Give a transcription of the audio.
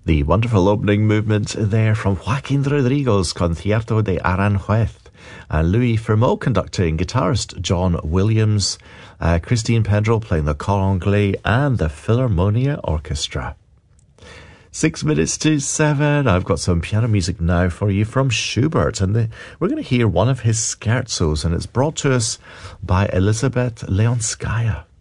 The wonderful opening movement there from Joaquin Rodrigo's Concierto de Aranjuez, and Louis Fermot conducting, guitarist John Williams, Christine Pendrell playing the Cor Anglais and the Philharmonia Orchestra. 6 minutes to 7. I've got some piano music now for you from Schubert, and we're going to hear one of his scherzos, and it's brought to us by Elizabeth Leonskaya.